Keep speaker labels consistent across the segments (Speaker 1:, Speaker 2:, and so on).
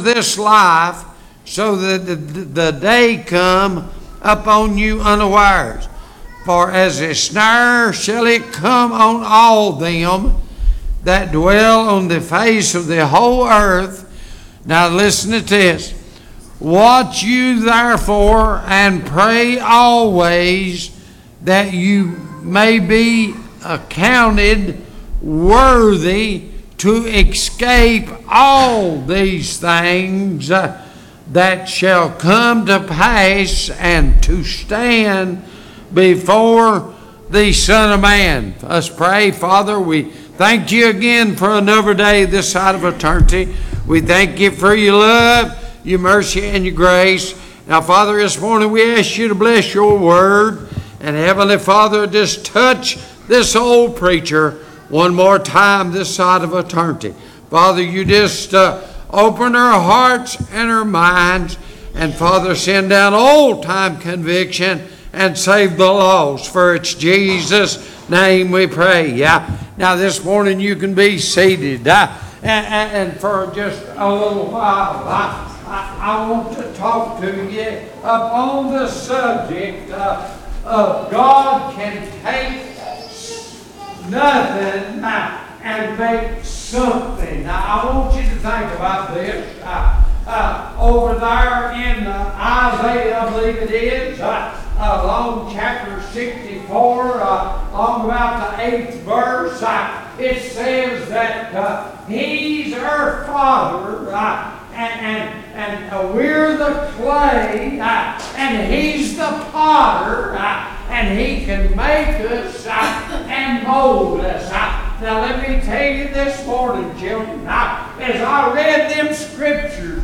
Speaker 1: this life, so that the day come upon you unawares. For as a snare shall it come on all them that dwell on the face of the whole earth. Now listen to this. Watch you therefore, and pray always, that you may be accounted worthy to escape all these things that shall come to pass, and to stand before the Son of Man. Let's pray. Father, we thank you again for another day this side of eternity. We thank you for your love, your mercy, and your grace. Now, Father, this morning we ask you to bless your word. And Heavenly Father, just touch this old preacher one more time this side of eternity. Father, you just open our hearts and our minds. And Father, send down old-time conviction and save the lost. For it's Jesus' name we pray. Yeah. Now this morning you can be seated. And for just a little while, I want to talk to you upon the subject of God can take nothing and make something. Now I want you to think about this. Over there in Isaiah, I believe it is, along chapter 64, along about the 8th verse, it says that He's our Father, and we're the clay, and He's the potter, and He can make us and mold us. Now let me tell you this morning, children, as I read them scriptures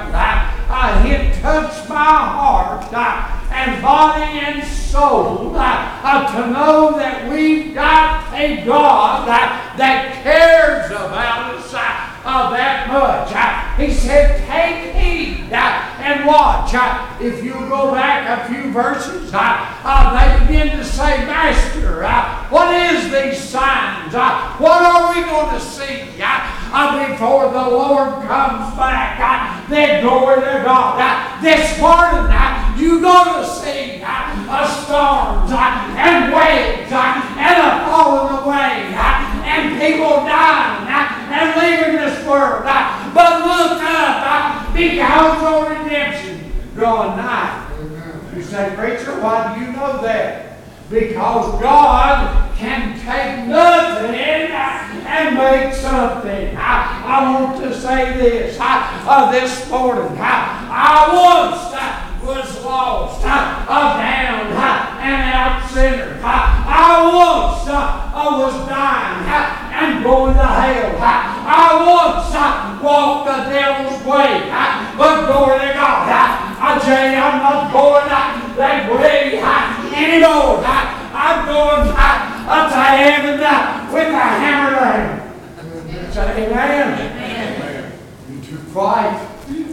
Speaker 1: it touched my heart and body and soul to know that we've got a God that cares about us that much. He said, take heed and watch. If you go back a few verses, they begin to say, Master, what is these signs? What are we going to see before the Lord comes back? Then glory to God. This morning, you're going to see storms and waves and a falling away and people dying and leaving this world. But look up because your redemption drawing nigh. You say, preacher, why do you know that? Because God can take nothing and make something. I want to say this this morning. I once was lost, down and out sinner. I once was dying and going to hell. I once walked the devil's way. But glory to God, I tell you, I'm not going that way anymore. I'm going to heaven with a hammer down. Say amen. You too quiet.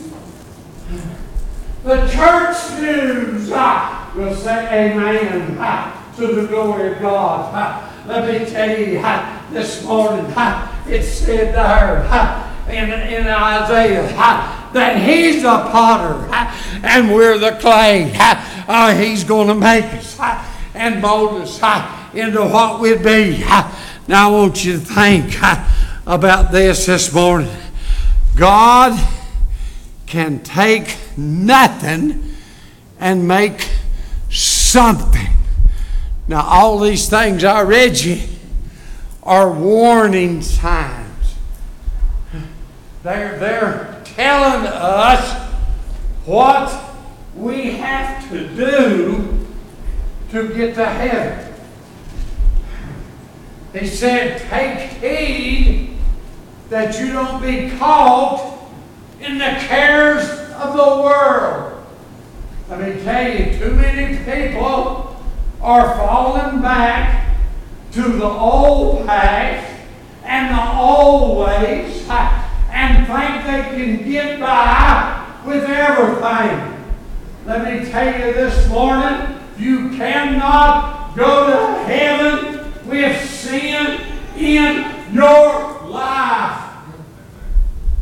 Speaker 1: The church news will say amen to the glory of God. Let me tell you this morning, it said there in Isaiah that He's the potter and we're the clay. He's going to make us and mold us into what we'd be. Now I want you to think about this morning. God can take nothing and make something. Now all these things I read you are warning signs. They're telling us what we have to do to get to heaven. He said, take heed that you don't be caught in the cares of the world. Let me tell you, too many people are falling back to the old path and the old ways and think they can get by with everything. Let me tell you this morning, you cannot go to heaven with sin in your life.